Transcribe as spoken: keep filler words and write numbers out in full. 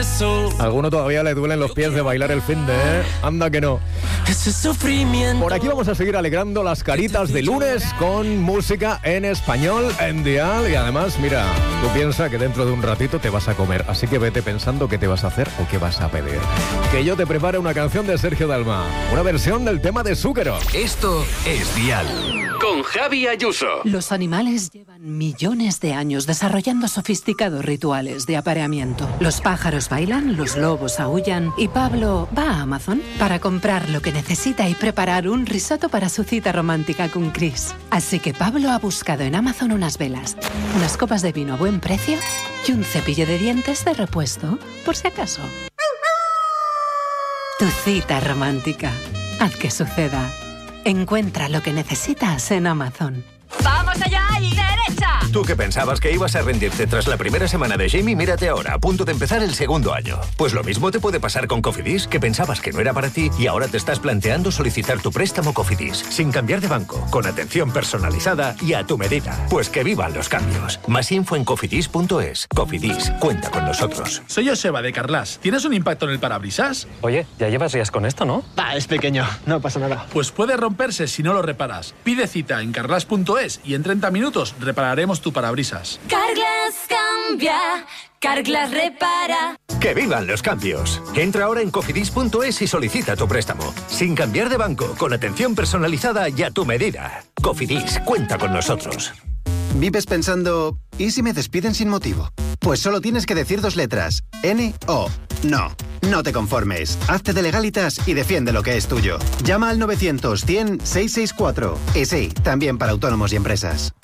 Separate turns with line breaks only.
eso.
Alguno todavía le duelen los pies de bailar el fin de, ¿eh? Anda que no.
Ese sufrimiento.
Por aquí vamos a seguir alegrando las caritas de lunes con música en español, en Dial. Y además, mira, tú piensas que dentro de un ratito te vas a comer. Así que vete pensando qué te vas a hacer o qué vas a pedir. Que yo te prepare una canción de Sergio Dalma. Una versión del tema de Zúquero.
Esto es Dial. Con Javi Ayuso.
Los animales llevan millones de años desarrollando sofisticados rituales de apareamiento. Los pájaros bailan, los lobos aúllan y Pablo va a Amazon para comprar lo que necesita y preparar un risotto para su cita romántica con Chris. Así que Pablo ha buscado en Amazon unas velas, unas copas de vino a buen precio y un cepillo de dientes de repuesto, por si acaso. Tu cita romántica. Haz que suceda. Encuentra lo que necesitas en Amazon.
¡Vamos allá y derecha!
Tú que pensabas que ibas a rendirte tras la primera semana de Jamie, mírate ahora, a punto de empezar el segundo año. Pues lo mismo te puede pasar con Cofidis, que pensabas que no era para ti y ahora te estás planteando solicitar tu préstamo Cofidis, sin cambiar de banco, con atención personalizada y a tu medida. Pues que vivan los cambios. Más info en cofidis punto es. Cofidis, cuenta con nosotros.
Soy Joseba de Carlas. ¿Tienes un impacto en el parabrisas?
Oye, ya llevas días con esto, ¿no?
Ah, es pequeño, no pasa nada.
Pues puede romperse si no lo reparas. Pide cita en carlas punto es y en treinta minutos repararemos tu parabrisas.
Carglass cambia, Carglass repara.
¡Que vivan los cambios! Entra ahora en cofidis punto es y solicita tu préstamo. Sin cambiar de banco, con atención personalizada y a tu medida. Cofidis, cuenta con nosotros.
¿Vives pensando, ¿y si me despiden sin motivo? Pues solo tienes que decir dos letras, N O. No, no te conformes. Hazte de Legalitas y defiende lo que es tuyo. Llama al novecientos cien seiscientos sesenta y cuatro. Y sí, también para autónomos y empresas.